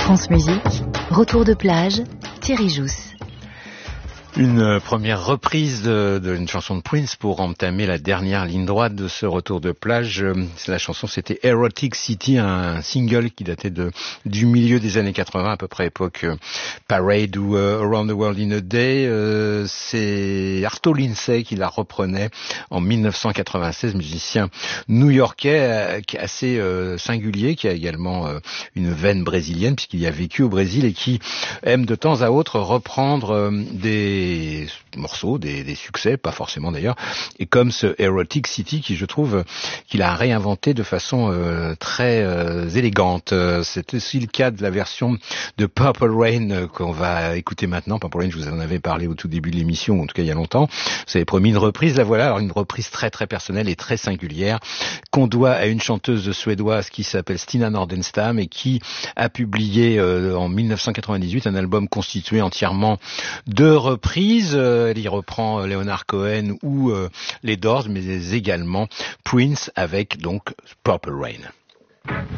France Musique, retour de plage, Thierry Jousse. Une première reprise d'une chanson de Prince pour entamer la dernière ligne droite de ce retour de plage. La chanson, c'était Erotic City, un single qui datait du milieu des années 80, à peu près époque Parade ou Around the World in a Day. C'est Arto Lindsay qui la reprenait en 1996, musicien new-yorkais qui est assez singulier, qui a également une veine brésilienne puisqu'il y a vécu au Brésil et qui aime de temps à autre reprendre des morceaux, des succès, pas forcément d'ailleurs, et comme ce Erotic City qui, je trouve, qu'il a réinventé de façon très élégante. C'est aussi le cas de la version de Purple Rain qu'on va écouter maintenant. Purple Rain, je vous en avais parlé au tout début de l'émission, en tout cas il y a longtemps. Vous avez promis une reprise, la voilà. Alors une reprise très très personnelle et très singulière qu'on doit à une chanteuse suédoise qui s'appelle Stina Nordenstam et qui a publié en 1998 un album constitué entièrement de reprises. Elle y reprend Leonard Cohen ou les Doors, mais également Prince avec donc Purple Rain.